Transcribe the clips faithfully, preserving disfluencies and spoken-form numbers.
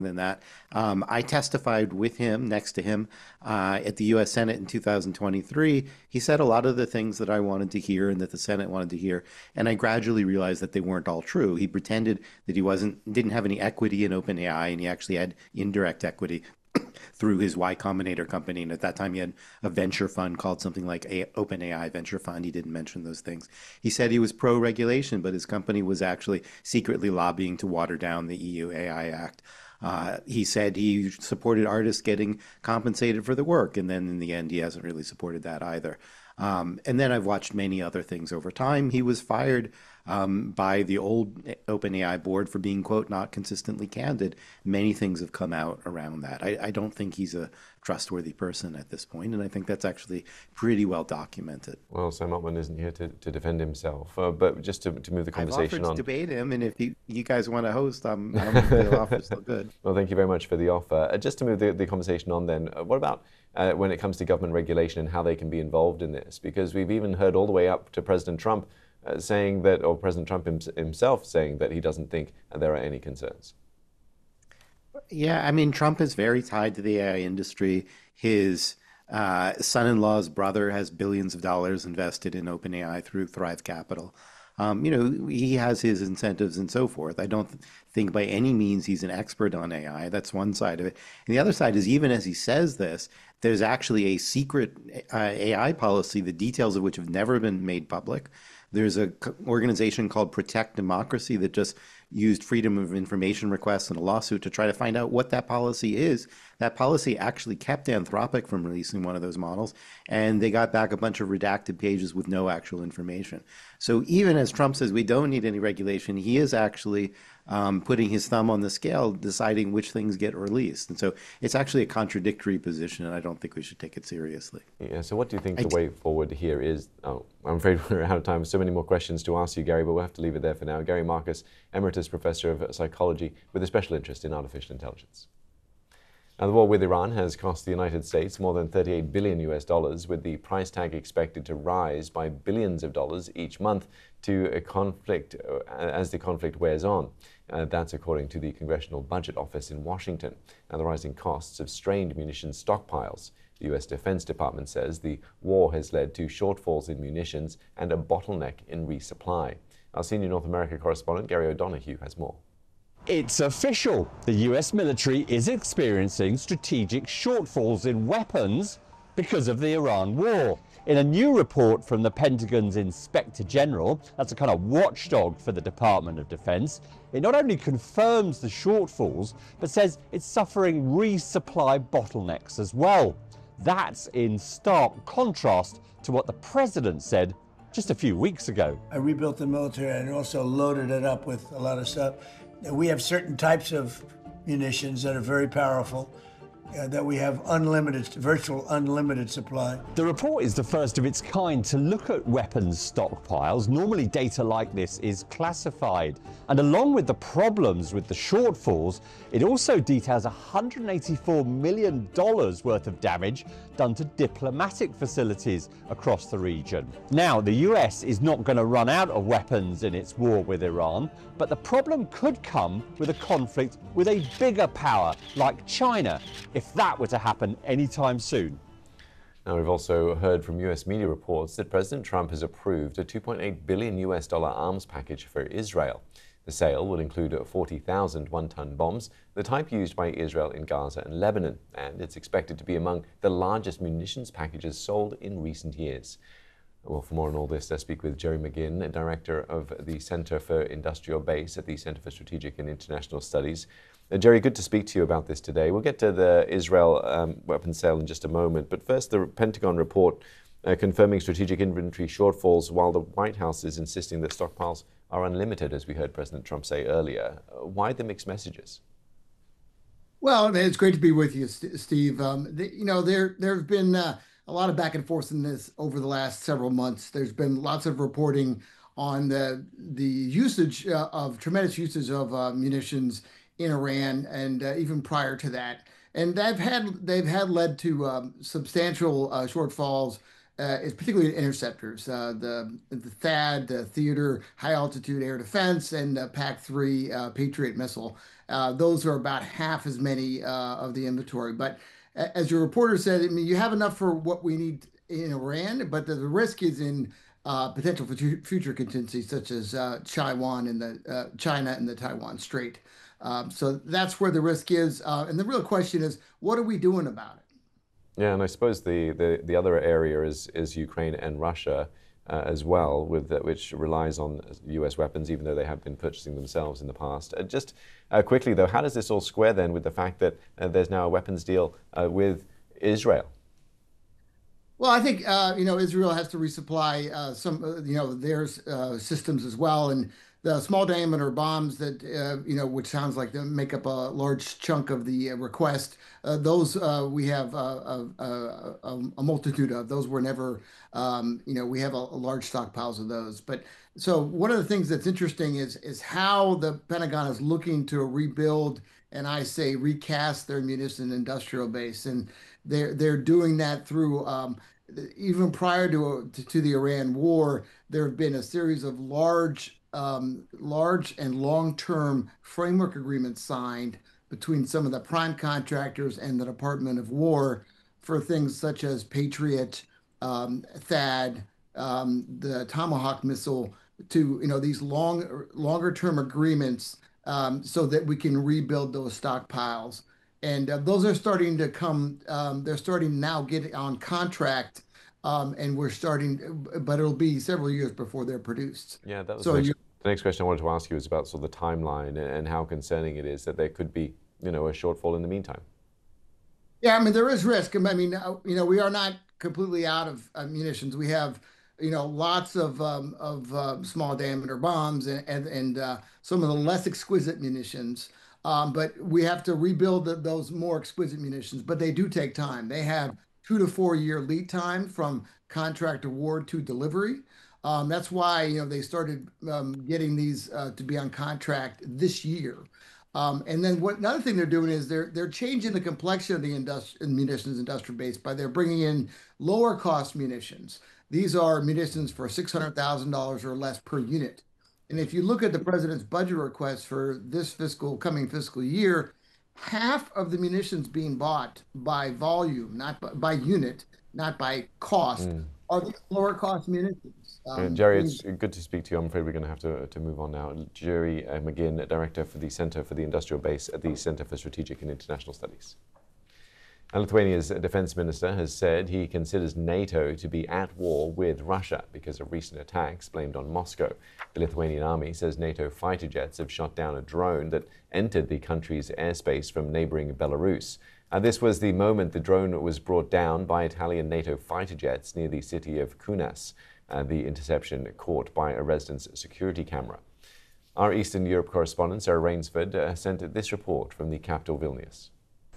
than that. Um, I testified with him, next to him, uh, at the U S Senate in two thousand twenty-three. He said a lot of the things that I wanted to hear and that the Senate wanted to hear, and I gradually realized that they weren't all true. He pretended that he wasn't, didn't have any equity in OpenAI, and he actually had indirect equity through his Y Combinator company. And at that time, he had a venture fund called something like a OpenAI Venture Fund. He didn't mention those things. He said he was pro regulation, but his company was actually secretly lobbying to water down the E U A I Act. Uh, he said he supported artists getting compensated for the work, and then in the end, he hasn't really supported that either. Um, and then I've watched many other things over time. He was fired um, by the old OpenAI board for being, quote, not consistently candid. Many things have come out around that. I, I don't think he's a trustworthy person at this point, and I think that's actually pretty well documented. Well, Sam Altman isn't here to, to defend himself, uh, but just to, to move the conversation I've offered on. to debate him, and if you, you guys want to host, I'm, I'm the offer's still good. Well, thank you very much for the offer. Uh, just to move the, the conversation on then, uh, what about uh, when it comes to government regulation and how they can be involved in this? Because we've even heard all the way up to President Trump uh, saying that, or President Trump him, himself saying that he doesn't think uh, there are any concerns. Yeah, I mean, Trump is very tied to the A I industry. His uh, son-in-law's brother has billions of dollars invested in OpenAI through Thrive Capital. Um, you know, he has his incentives and so forth. I don't th- think by any means he's an expert on A I. That's one side of it. And the other side is, even as he says this, there's actually a secret uh, A I policy, the details of which have never been made public. There's an organization called Protect Democracy that just used freedom of information requests in a lawsuit to try to find out what that policy is. That policy actually kept Anthropic from releasing one of those models, and they got back a bunch of redacted pages with no actual information. So even as Trump says we don't need any regulation, he is actually um, putting his thumb on the scale, deciding which things get released. And so it's actually a contradictory position, and I don't think we should take it seriously. Yeah, so what do you think I the d- way forward here is? Oh, I'm afraid we're out of time. So many more questions to ask you, Gary, but we'll have to leave it there for now. Gary Marcus, Emeritus Professor of Psychology with a special interest in artificial intelligence. Now, the war with Iran has cost the United States more than thirty-eight billion U S dollars, with the price tag expected to rise by billions of dollars each month to a conflict uh, as the conflict wears on. Uh, that's according to the Congressional Budget Office in Washington. Now, the rising costs have strained munitions stockpiles. The U S Defense Department says the war has led to shortfalls in munitions and a bottleneck in resupply. Our senior North America correspondent, Gary O'Donoghue, has more. It's official. The U S military is experiencing strategic shortfalls in weapons because of the Iran war. In a new report from the Pentagon's Inspector General, that's a kind of watchdog for the Department of Defense, it not only confirms the shortfalls, but says it's suffering resupply bottlenecks as well. That's in stark contrast to what the president said just a few weeks ago. I rebuilt the military and also loaded it up with a lot of stuff. We have certain types of munitions that are very powerful, uh, that we have unlimited, virtual unlimited supply. The report is the first of its kind to look at weapons stockpiles. Normally data like this is classified. And along with the problems with the shortfalls, it also details one hundred eighty-four million dollars worth of damage done to diplomatic facilities across the region. Now, the U S is not going to run out of weapons in its war with Iran, but the problem could come with a conflict with a bigger power like China, if that were to happen anytime soon. Now, we've also heard from U S media reports that President Trump has approved a two point eight billion U S dollar arms package for Israel. The sale will include forty thousand one-ton bombs, the type used by Israel in Gaza and Lebanon, and it's expected to be among the largest munitions packages sold in recent years. Well, for more on all this, let's speak with Jerry McGinn, Director of the Center for Industrial Base at the Center for Strategic and International Studies. Uh, Jerry, good to speak to you about this today. We'll get to the Israel um, weapons sale in just a moment, but first, the Pentagon report uh, confirming strategic inventory shortfalls, while the White House is insisting that stockpiles are unlimited, as we heard President Trump say earlier. Uh, why the mixed messages? Well, I mean, it's great to be with you, St- Steve. Um, the, you know, there there have been uh, a lot of back and forth in this over the last several months. There's been lots of reporting on the the usage uh, of tremendous usage of uh, munitions in Iran, and uh, even prior to that, and they've had they've had led to um, substantial uh, shortfalls. Uh, it's particularly interceptors, uh, the the THAAD, the Theater High Altitude Air Defense, and the PAC three uh, Patriot missile. Uh, those are about half as many uh, of the inventory. But as your reporter said, I mean, you have enough for what we need in Iran, but the, the risk is in uh, potential for future contingencies such as uh, Taiwan and the uh, China and the Taiwan Strait. Um, so that's where the risk is. Uh, and the real question is, what are we doing about it? Yeah, and I suppose the, the, the other area is, is Ukraine and Russia uh, as well, with the, which relies on U S weapons, even though they have been purchasing themselves in the past. Uh, just uh, quickly, though, how does this all square then with the fact that uh, there's now a weapons deal uh, with Israel? Well, I think, uh, you know, Israel has to resupply uh, some, uh, you know, their uh, systems as well. And the small diameter bombs that, uh, you know, which sounds like they make up a large chunk of the uh, request, uh, those uh, we have uh, a, a, a multitude of. Those were never, um, you know, we have a, a large stockpiles of those. But so one of the things that's interesting is, is how the Pentagon is looking to rebuild, and I say recast their munition industrial base. And they're, they're doing that through, um, even prior to, to, to the Iran war, there have been a series of large Um, large and long-term framework agreements signed between some of the prime contractors and the Department of War for things such as Patriot, um, THAAD, um, the Tomahawk missile, to, you know, these long, longer-term agreements um, so that we can rebuild those stockpiles. And uh, those are starting to come, um, they're starting now get on contract. Um, and we're starting, but it'll be several years before they're produced. Yeah, that was so the, next, you, the next question I wanted to ask you is about sort of the timeline and how concerning it is that there could be, you know, a shortfall in the meantime. Yeah, I mean, there is risk. I mean, you know, we are not completely out of uh, munitions. We have, you know, lots of um, of uh, small diameter bombs and and, and uh, some of the less exquisite munitions. Um, but we have to rebuild the, those more exquisite munitions. But they do take time. They have two to four year lead time from contract award to delivery. Um, that's why, you know, they started um, getting these uh, to be on contract this year. Um, and then what another thing they're doing is they're they're changing the complexion of the industri- munitions industrial base by they're bringing in lower cost munitions. These are munitions for six hundred thousand dollars or less per unit. And if you look at the president's budget request for this fiscal coming fiscal year, half of the munitions being bought by volume, not by, by unit, not by cost, mm. are the lower cost munitions. Um, uh, Jerry, it's good to speak to you. I'm afraid we're going to have to, to move on now. Jerry uh, McGinn, Director for the Center for the Industrial Base at the Center for Strategic and International Studies. And Lithuania's defense minister has said he considers NATO to be at war with Russia because of recent attacks blamed on Moscow. The Lithuanian army says NATO fighter jets have shot down a drone that entered the country's airspace from neighboring Belarus. And this was the moment the drone was brought down by Italian NATO fighter jets near the city of Kaunas, uh, the interception caught by a resident's security camera. Our Eastern Europe correspondent, Sarah Rainsford, uh, sent this report from the capital, Vilnius.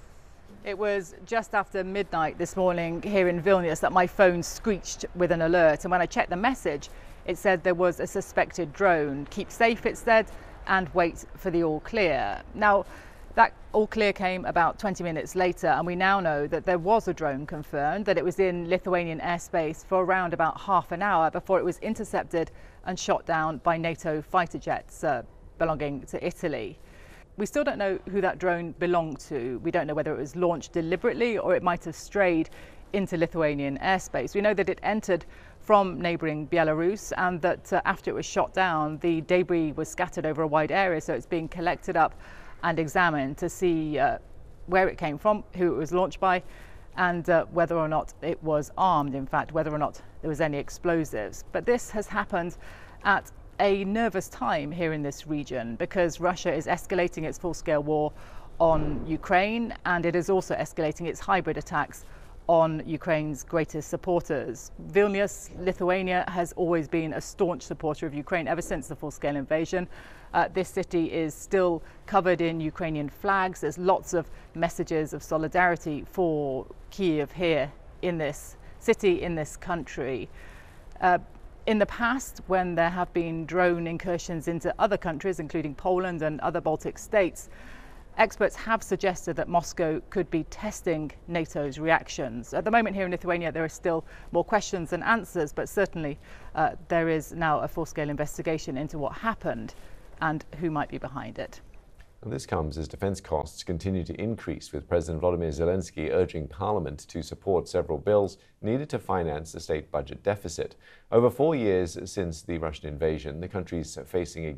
It was just after midnight this morning here in Vilnius that my phone screeched with an alert, and when I checked the message it said there was a suspected drone. Keep safe, it said, and wait for the all clear. Now that all clear came about twenty minutes later, and we now know that there was a drone confirmed, that it was in Lithuanian airspace for around about half an hour before it was intercepted and shot down by NATO fighter jets uh, belonging to Italy. We still don't know who that drone belonged to. We don't know whether it was launched deliberately or it might have strayed into Lithuanian airspace. We know that it entered from neighbouring Belarus, and that uh, after it was shot down, the debris was scattered over a wide area, so it's being collected up and examined to see uh, where it came from, who it was launched by, and uh, whether or not it was armed, in fact, whether or not there was any explosives. But this has happened at a nervous time here in this region because Russia is escalating its full-scale war on Ukraine, and it is also escalating its hybrid attacks on Ukraine's greatest supporters. Vilnius, Lithuania, has always been a staunch supporter of Ukraine ever since the full-scale invasion. Uh, this city is still covered in Ukrainian flags. There's lots of messages of solidarity for Kyiv here in this city, in this country. Uh, In the past, when there have been drone incursions into other countries, including Poland and other Baltic states, experts have suggested that Moscow could be testing NATO's reactions. At the moment here in Lithuania, there are still more questions than answers, but certainly uh, there is now a full-scale investigation into what happened and who might be behind it. And this comes as defense costs continue to increase, with President Volodymyr Zelensky urging Parliament to support several bills needed to finance the state budget deficit. Over four years since the Russian invasion, the country is facing a